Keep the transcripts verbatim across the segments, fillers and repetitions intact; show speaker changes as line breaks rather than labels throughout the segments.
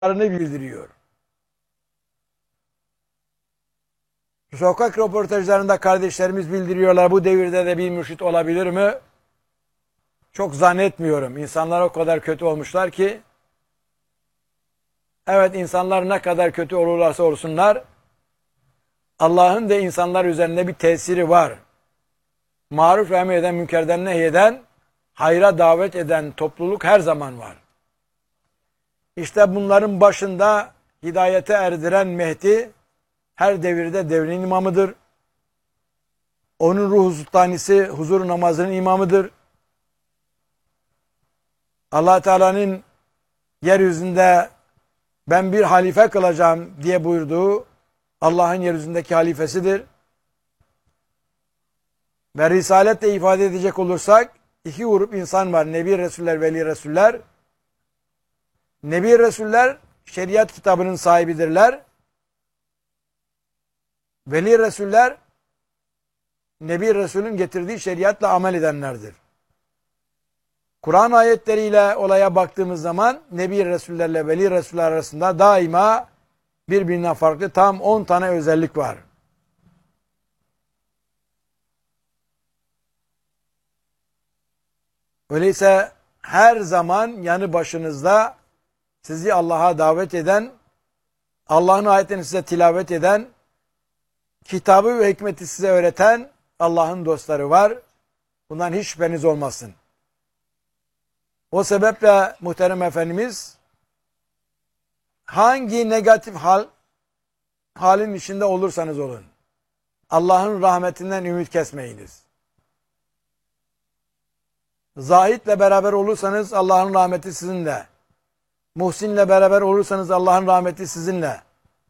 bildiriyor. Sokak röportajlarında kardeşlerimiz bildiriyorlar. Bu devirde de bir mürşit olabilir mi? Çok zannetmiyorum. İnsanlar o kadar kötü olmuşlar ki. Evet, insanlar ne kadar kötü olurlarsa olsunlar, Allah'ın da insanlar üzerinde bir tesiri var. Maruf emreden, münkerden nehyeden, hayra davet eden topluluk her zaman var. İşte bunların başında hidayete erdiren Mehdi her devirde devrin imamıdır. Onun ruhu sultanisi huzur namazının imamıdır. Allah Teala'nın yeryüzünde ben bir halife kılacağım diye buyurduğu Allah'ın yeryüzündeki halifesidir. Ve risaletle ifade edecek olursak iki grup insan var. Nebi Resuller, Veli Resuller. Nebi Resuller şeriat kitabının sahibidirler. Veli Resuller Nebi Resul'ün getirdiği şeriatla amel edenlerdir. Kur'an ayetleriyle olaya baktığımız zaman Nebi Resullerle Veli Resuller arasında daima birbirinden farklı tam on tane özellik var. Öyleyse her zaman yanı başınızda sizi Allah'a davet eden, Allah'ın ayetlerini size tilavet eden, kitabı ve hikmeti size öğreten Allah'ın dostları var. Bundan hiç şüpheniz olmasın. O sebeple muhterem Efendimiz hangi negatif hal halin içinde olursanız olun, Allah'ın rahmetinden ümit kesmeyiniz. Zahitle beraber olursanız Allah'ın rahmeti sizinle. Muhsinle beraber olursanız Allah'ın rahmeti sizinle.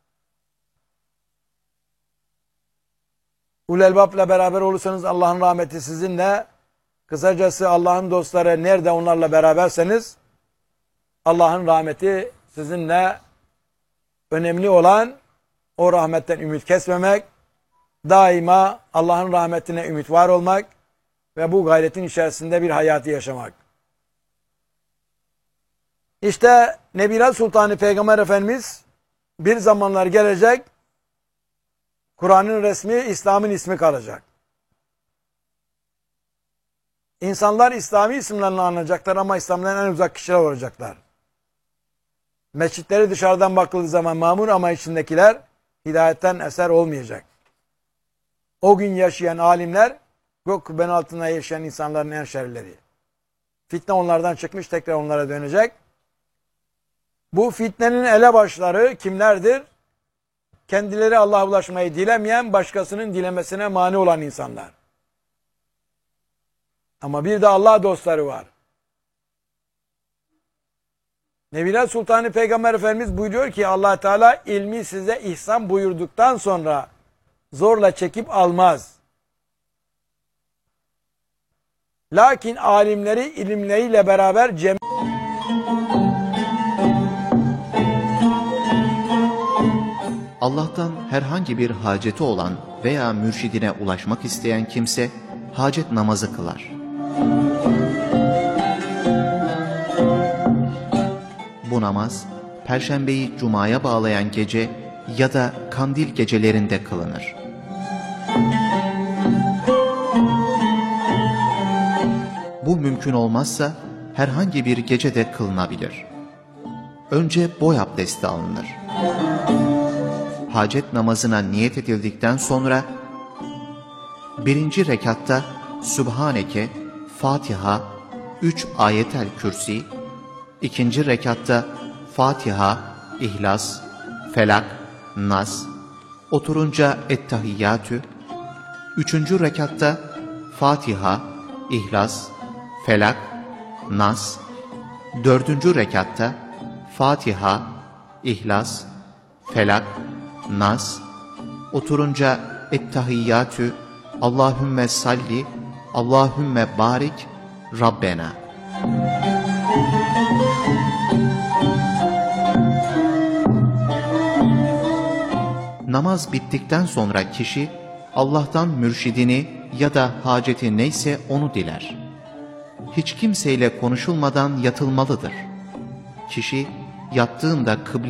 Ulelbab'la beraber olursanız Allah'ın rahmeti sizinle. Kısacası Allah'ın dostları nerede onlarla beraberseniz Allah'ın rahmeti sizinle. Önemli olan o rahmetten ümit kesmemek, daima Allah'ın rahmetine ümit var olmak ve bu gayretin içerisinde bir hayatı yaşamak. İşte Nebiler Sultanı Peygamber Efendimiz bir zamanlar gelecek, Kur'an'ın resmi, İslam'ın ismi kalacak. İnsanlar İslami isimlerini anlayacaklar ama İslam'dan en uzak kişiler olacaklar. Mescitleri dışarıdan bakıldığı zaman mamur ama içindekiler hidayetten eser olmayacak. O gün yaşayan alimler gök kubbenin altında yaşayan insanların en şerlileri. Fitne onlardan çıkmış, tekrar onlara dönecek. Bu fitnenin elebaşları kimlerdir? Kendileri Allah'a ulaşmayı dilemeyen, başkasının dilemesine mani olan insanlar. Ama bir de Allah dostları var. Nebiler Sultanı Peygamber Efendimiz buyuruyor ki Allah Teala ilmi size ihsan buyurduktan sonra zorla çekip almaz. Lakin alimleri ilimleriyle beraber cem
Allah'tan herhangi bir haceti olan veya mürşidine ulaşmak isteyen kimse hacet namazı kılar. Bu namaz Perşembeyi Cuma'ya bağlayan gece ya da kandil gecelerinde kılınır. Bu mümkün olmazsa herhangi bir gecede kılınabilir. Önce boy abdesti alınır. Hacet namazına niyet edildikten sonra birinci rekatta Sübhaneke, Fatiha, üç ayetel kürsi, ikinci rekatta Fatiha, İhlas, Felak, Nas, oturunca Ettehiyyatü, üçüncü rekatta Fatiha, İhlas, Felak, Nas, dördüncü rekatta Fatiha, İhlas, Felak, Nas, oturunca Ettehiyyatü, Allahümme salli, Allahümme barik, Rabbena. Namaz bittikten sonra kişi Allah'tan mürşidini ya da haceti neyse onu diler. Hiç kimseyle konuşulmadan yatılmalıdır. Kişi yattığında kıble